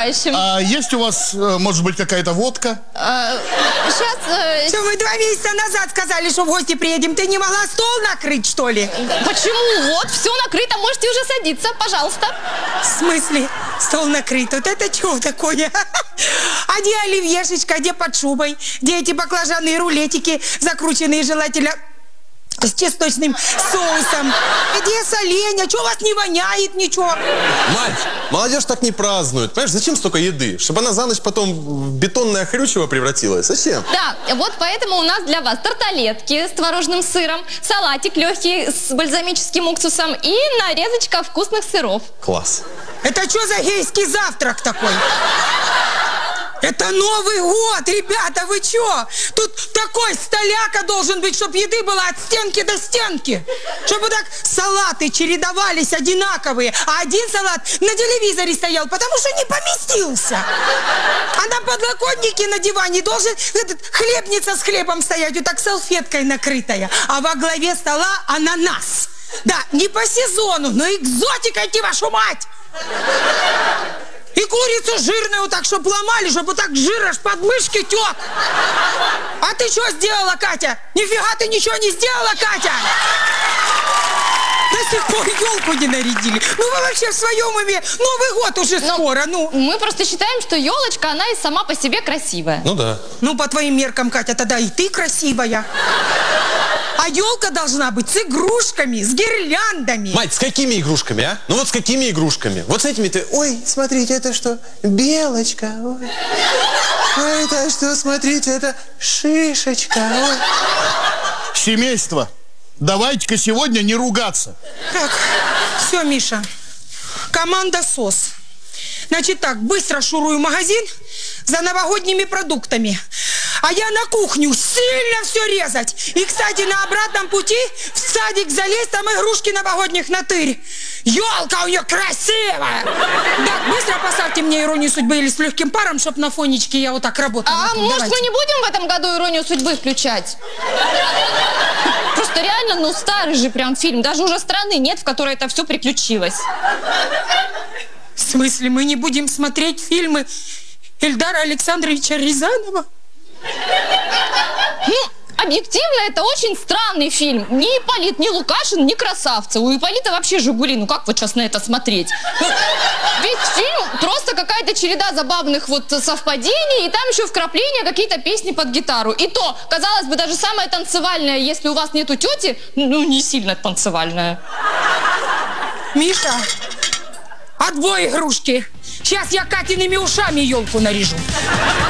наступающим. А есть у вас, может быть, какая-то водка? Сейчас... Что, мы 2 месяца назад сказали, что в гости приедем. Ты не могла стол накрыть, что ли? Почему? Вот, все накрыто, можете уже садиться, пожалуйста. В смысле? Стол накрыт. Вот это чего такое? А где оливьешечка, где под шубой? Где эти баклажаны, рулетики, закрученные желательно с чесночным соусом? Где соленья? Чего у вас не воняет ничего? Мать, молодежь так не празднует. Понимаешь, зачем столько еды? Чтобы она за ночь потом в бетонное хрючево превратилась. Зачем? Да, вот поэтому у нас для вас тарталетки с творожным сыром, салатик легкий с бальзамическим уксусом и нарезочка вкусных сыров. Класс. Это что за гейский завтрак такой? Это Новый год, ребята, вы чё? Тут такой столяка должен быть, чтобы еды было от стенки до стенки. Чтобы так салаты чередовались одинаковые, а один салат на телевизоре стоял, потому что не поместился. А на подлокотнике на диване должен хлебница с хлебом стоять, вот так салфеткой накрытая. А во главе стола ананас. Да, не по сезону, но экзотика, идти вашу мать! И курицу жирную так, чтобы ломали, чтобы так жир аж под мышки тек. А ты что сделала, Катя? Нифига ты ничего не сделала, Катя! До сих пор елку не нарядили. Ну вы вообще в своем уме? Новый год уже скоро, ну. Мы просто считаем, что елочка, она и сама по себе красивая. Ну да. Ну, по твоим меркам, Катя, тогда и ты красивая. А елка должна быть с игрушками, с гирляндами. Мать, с какими игрушками, а? Ну вот с какими игрушками? Вот с этими ты... Ой, смотрите, это что? Белочка. Ой. Ой, это что? Смотрите, это шишечка. Ой. Семейство, давайте-ка сегодня не ругаться. Так, все, Миша. Команда СОС. Значит так, быстро шурую в магазин за новогодними продуктами. А я на кухню сильно все резать. И, кстати, на обратном пути в садик залезть, там игрушки новогодних натырь. Елка у нее красивая. Так, быстро поставьте мне «Иронию судьбы» или «С легким паром», чтобы на фонечке я вот так работала. А может, давайте. мы не будем в этом году «Иронию судьбы» включать? Просто реально, ну, старый же прям фильм. Даже уже страны нет, в которой это все приключилось. В смысле, мы не будем смотреть фильмы Эльдара Александровича Рязанова? Ну, объективно, это очень странный фильм. Ни Ипполит, ни Лукашин, ни Красавцы. У Ипполита вообще «Жигули». Ну как вот сейчас на это смотреть? Ну, ведь фильм просто какая-то череда забавных вот совпадений, и там еще вкрапления, какие-то песни под гитару. И то, казалось бы, даже самое танцевальное, если у вас нету тети, ну не сильно танцевальное. Миша, отбой игрушки. Сейчас я Катиными ушами елку наряжу.